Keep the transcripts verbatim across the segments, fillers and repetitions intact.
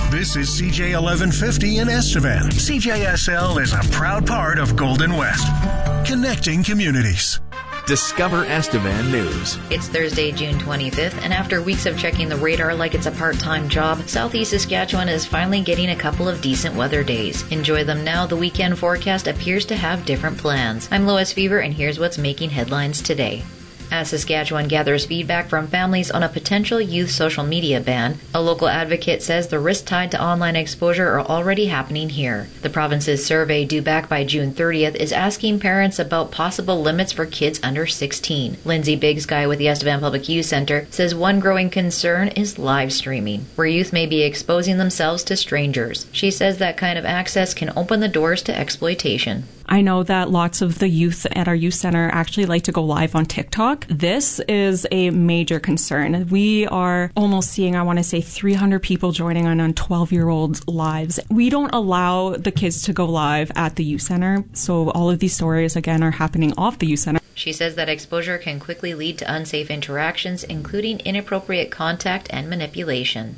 This is C J eleven fifty in Estevan. C J S L is a proud part of Golden West, connecting communities. Discover Estevan News. It's Thursday, June twenty-fifth, and after weeks of checking the radar like it's a part-time job, Southeast Saskatchewan is finally getting a couple of decent weather days. Enjoy them now. The weekend forecast appears to have different plans. I'm Lois Fever, and here's what's making headlines today. As Saskatchewan gathers feedback from families on a potential youth social media ban, a local advocate says the risks tied to online exposure are already happening here. The province's survey, due back by June thirtieth, is asking parents about possible limits for kids under sixteen. Lindsay Bigsky with the Estevan Public Youth Centre says one growing concern is live streaming, where youth may be exposing themselves to strangers. She says that kind of access can open the doors to exploitation. I know that lots of the youth at our youth center actually like to go live on TikTok. This is a major concern. We are almost seeing, I want to say, three hundred people joining on on twelve-year-olds' lives. We don't allow the kids to go live at the youth center, so all of these stories, again, are happening off the youth center. She says that exposure can quickly lead to unsafe interactions, including inappropriate contact and manipulation.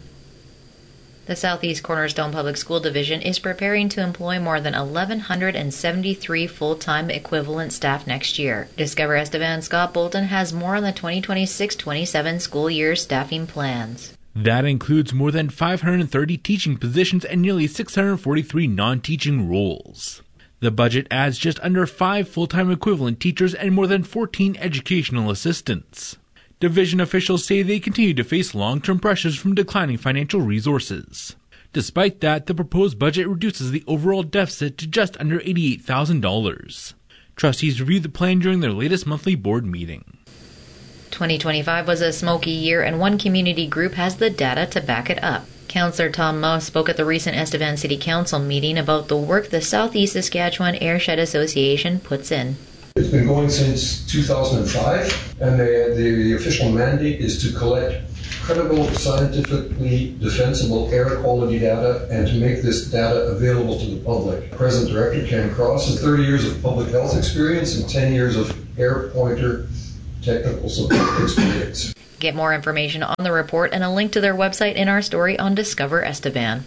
The Southeast Cornerstone Public School Division is preparing to employ more than one thousand one hundred seventy-three full-time equivalent staff next year. Discover Estevan's Scott Bolton has more on the twenty twenty-six twenty-seven school year staffing plans. That includes more than five hundred thirty teaching positions and nearly six hundred forty-three non-teaching roles. The budget adds just under five full-time equivalent teachers and more than fourteen educational assistants. Division officials say they continue to face long-term pressures from declining financial resources. Despite that, the proposed budget reduces the overall deficit to just under eighty-eight thousand dollars. Trustees reviewed the plan during their latest monthly board meeting. twenty twenty-five was a smoky year, and one community group has the data to back it up. Councillor Tom Moss spoke at the recent Estevan City Council meeting about the work the Southeast Saskatchewan Airshed Association puts in. It's been going since two thousand five, and the, the, the official mandate is to collect credible, scientifically defensible air quality data and to make this data available to the public. Present Director Ken Cross has thirty years of public health experience and ten years of air pointer technical support experience. Get more information on the report and a link to their website in our story on Discover Estevan.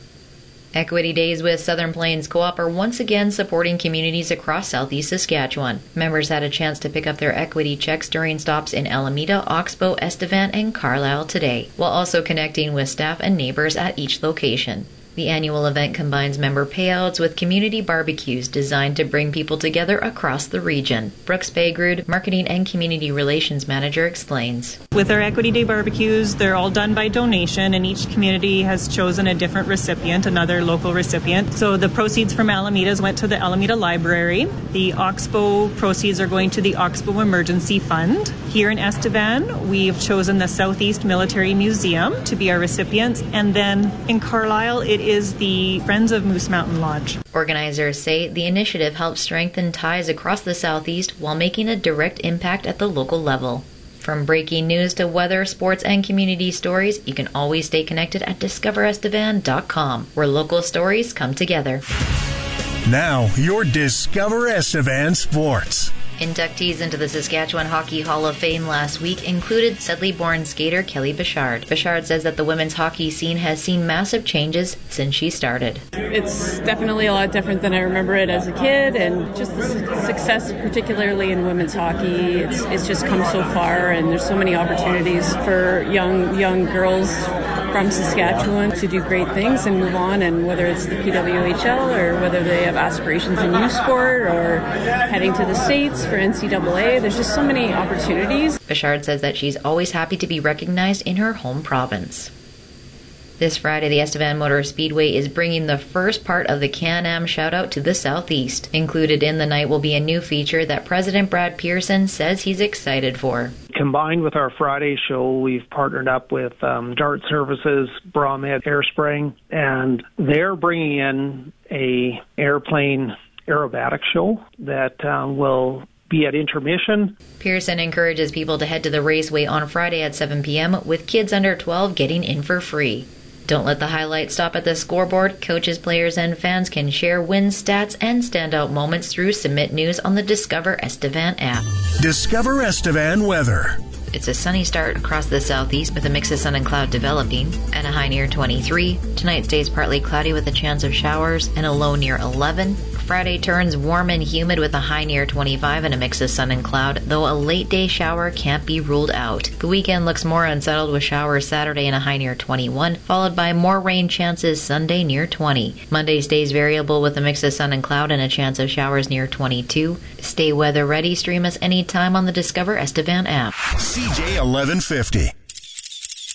Equity Days with Southern Plains Co-op are once again supporting communities across Southeast Saskatchewan. Members had a chance to pick up their equity checks during stops in Alameda, Oxbow, Estevan, and Carlisle today, while also connecting with staff and neighbors at each location. The annual event combines member payouts with community barbecues designed to bring people together across the region. Brooks Bagrud, Marketing and Community Relations Manager, explains. With our Equity Day barbecues, they're all done by donation, and each community has chosen a different recipient, another local recipient. So the proceeds from Alameda's went to the Alameda Library. The Oxbow proceeds are going to the Oxbow Emergency Fund. Here in Estevan, we've chosen the Southeast Military Museum to be our recipients, and then in Carlisle, it is the Friends of Moose Mountain Lodge. Organizers say the initiative helps strengthen ties across the Southeast while making a direct impact at the local level. From breaking news to weather, sports, and community stories, you can always stay connected at discover estevan dot com, where local stories come together. Now, your Discover Estevan Sports. Inductees into the Saskatchewan Hockey Hall of Fame last week included Sedley-born skater Kelly Bichard. Bichard says that the women's hockey scene has seen massive changes since she started. It's definitely a lot different than I remember it as a kid, and just the su- success, particularly in women's hockey, it's, it's just come so far, and there's so many opportunities for young young girls from Saskatchewan to do great things and move on, and whether it's the P W H L or whether they have aspirations in youth sport or heading to the States for N C double A, there's just so many opportunities. Bichard says that she's always happy to be recognized in her home province. This Friday, the Estevan Motor Speedway is bringing the first part of the Can-Am Shoutout to the Southeast. Included in the night will be a new feature that President Brad Pearson says he's excited for. Combined with our Friday show, we've partnered up with um, Dart Services, Brahmed Airspring, and they're bringing in a airplane aerobatic show that um, will be at intermission. Pearson encourages people to head to the raceway on Friday at seven p.m. with kids under twelve getting in for free. Don't let the highlights stop at the scoreboard. Coaches, players, and fans can share wins, stats, and standout moments through Submit News on the Discover Estevan app. Discover Estevan weather. It's a sunny start across the southeast with a mix of sun and cloud developing and a high near twenty-three. Tonight stays partly cloudy with a chance of showers and a low near eleven. Friday turns warm and humid with a high near twenty-five and a mix of sun and cloud, though a late day shower can't be ruled out. The weekend looks more unsettled with showers Saturday and a high near twenty-one, followed by more rain chances Sunday near twenty. Monday stays variable with a mix of sun and cloud and a chance of showers near twenty-two. Stay weather ready. Stream us anytime on the Discover Estevan app. C J eleven fifty.